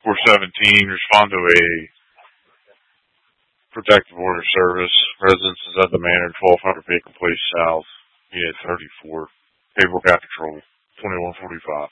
417, respond to a protective order service. Residences of the manor, 1200 Bacon Place South, Unit 34. Paperwork at patrol, 2145.